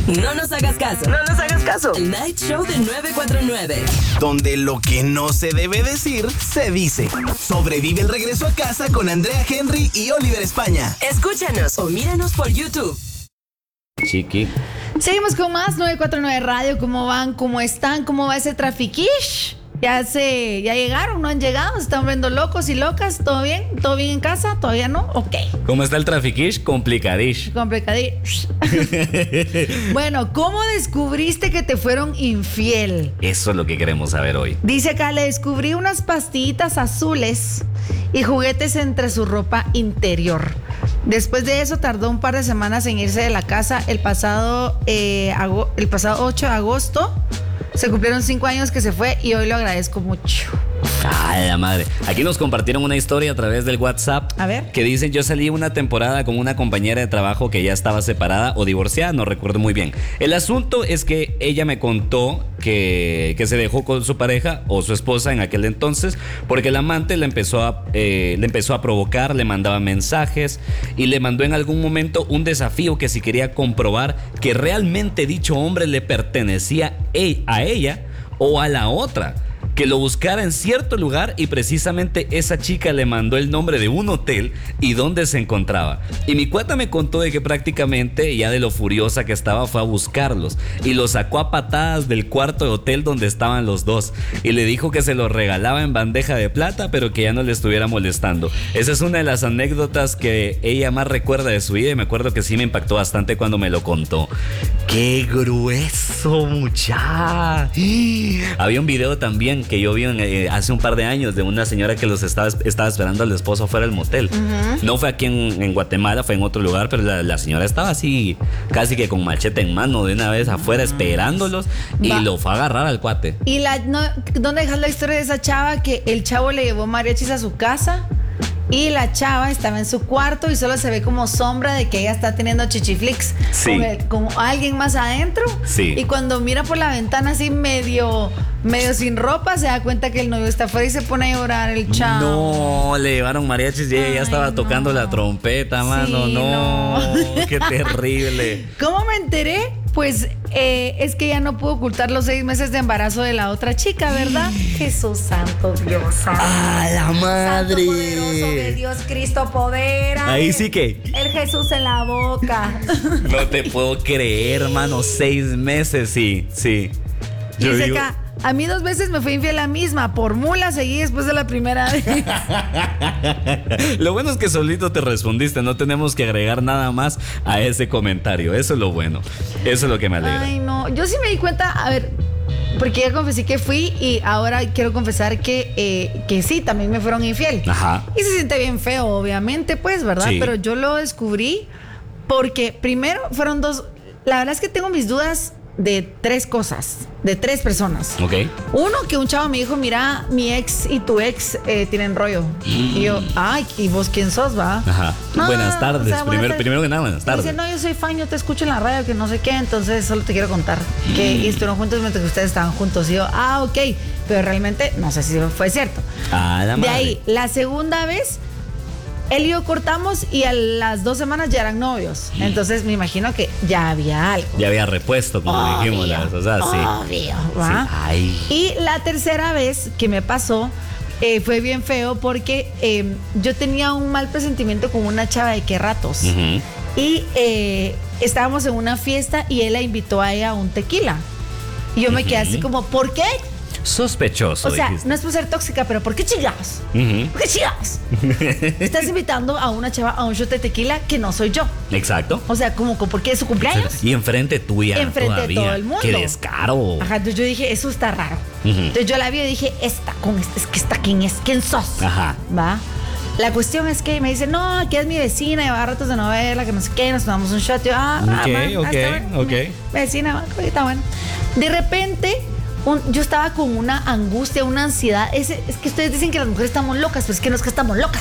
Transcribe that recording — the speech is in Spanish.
No nos hagas caso. No nos hagas caso. El Night Show de 949. Donde lo que no se debe decir, se dice. Sobrevive el regreso a casa con Andrea Henry y Oliver España. Escúchanos o míranos por YouTube. Chiqui. Seguimos con más 949 Radio. ¿Cómo van? ¿Cómo están? ¿Cómo va ese trafiquish? ¿Ya llegaron? ¿No han llegado? ¿Se están viendo locos y locas? ¿Todo bien? ¿Todo bien en casa? ¿Todavía no? Ok. ¿Cómo está el trafiquish? Complicadish. Complicadish. Bueno, ¿cómo descubriste que te fueron infiel? Eso es lo que queremos saber hoy. Dice acá, le descubrí unas pastillitas azules y juguetes entre su ropa interior. Después de eso tardó un par de semanas en irse de la casa. El pasado 8 de agosto se cumplieron 5 años que se fue y hoy lo agradezco mucho. ¡Ay, la madre! Aquí nos compartieron una historia a través del WhatsApp. A ver. Que dicen, yo salí una temporada con una compañera de trabajo que ya estaba separada o divorciada, no recuerdo muy bien. El asunto es que ella me contó que se dejó con su pareja o su esposa en aquel entonces porque el amante le empezó a provocar, le mandaba mensajes y le mandó en algún momento un desafío que si quería comprobar que realmente dicho hombre le pertenecía a ella o a la otra, que lo buscara en cierto lugar y precisamente esa chica le mandó el nombre de un hotel y dónde se encontraba. Y mi cuata me contó de que prácticamente, ya de lo furiosa que estaba, fue a buscarlos y los sacó a patadas del cuarto de hotel donde estaban los dos y le dijo que se los regalaba en bandeja de plata, pero que ya no le estuviera molestando. Esa es una de las anécdotas que ella más recuerda de su vida y me acuerdo que sí me impactó bastante cuando me lo contó. ¡Qué grueso, muchacha! Había un video también que yo vi hace un par de años de una señora que los estaba esperando al esposo afuera del motel. No fue aquí en Guatemala, fue en otro lugar, pero la señora estaba así, casi que con machete en mano, de una vez afuera esperándolos y lo fue a agarrar al cuate. ¿Y dónde dejas la historia de esa chava que el chavo le llevó mariachis a su casa? Y la chava estaba en su cuarto y solo se ve como sombra de que ella está teniendo chichiflix con alguien más adentro. Sí. Y cuando mira por la ventana así medio sin ropa, se da cuenta que el novio está afuera y se pone a llorar el chavo. No, le llevaron mariachis y ella ya estaba tocando la trompeta, mano. Sí, no. Qué terrible. ¿Cómo me enteré? Pues es que ella no pudo ocultar los 6 meses de embarazo de la otra chica, ¿verdad? Jesús santo, Dios santo. ¡Ah, la madre! Santo poderoso de Dios Cristo, poder. Ahí sí que... El Jesús en la boca. No te puedo creer, hermano. 6 meses, sí. Yo dice digo... acá, a mí 2 veces me fue infiel la misma. Por mula seguí después de la primera vez. Lo bueno es que solito te respondiste. No tenemos que agregar nada más a ese comentario. Eso es lo bueno. Eso es lo que me alegra. Ay, no. Yo sí me di cuenta, a ver, porque ya confesé que fui y ahora quiero confesar que sí, también me fueron infiel. Ajá. Y se siente bien feo, obviamente, pues, ¿verdad? Sí. Pero yo lo descubrí porque primero fueron 2. La verdad es que tengo mis dudas de 3 cosas, de 3 personas. Ok. Uno, que un chavo me dijo, mira, mi ex y tu ex tienen rollo. Y yo, ay, ¿y vos quién sos, va? Ajá. No, Buenas tardes. o sea, Primero que nada, buenas tardes. Me dice, no, yo soy fan, yo te escucho en la radio, que no sé qué, entonces solo te quiero contar que estuvieron juntos mientras que ustedes estaban juntos. Y yo, ok, pero realmente no sé si fue cierto. Ah, la madre. De ahí, la segunda vez, él y yo cortamos y a las 2 semanas ya eran novios. Entonces me imagino que ya había algo. Ya había repuesto, como dijimos. O sea, sí. Obvio, ¿va? Sí. Ay. Y la tercera vez que me pasó fue bien feo porque yo tenía un mal presentimiento con una chava de qué ratos. Uh-huh. Y estábamos en una fiesta y él la invitó a ella a un tequila. Y yo me quedé así como, ¿por qué? Sospechoso. O sea, dijiste. no es por ser tóxica, pero ¿por qué chingados? Uh-huh. ¿Por qué chingados? Estás invitando a una chava a un shot de tequila que no soy yo. Exacto. O sea, como porque es su cumpleaños. Y enfrente tuya. Enfrente de todavía. todo el mundo. Qué descaro. Ajá, entonces yo dije, eso está raro. Uh-huh. Entonces yo la vi y dije, es que esta, ¿quién es? ¿Quién sos? Ajá. ¿Va? La cuestión es que me dice, no, que es mi vecina, lleva ratos de novela, que no sé qué, nos tomamos un shot. Yo, Ok. Vecina, está bueno. De repente, yo estaba con una angustia, una ansiedad. Es que ustedes dicen que las mujeres estamos locas, pues es que no es que estamos locas.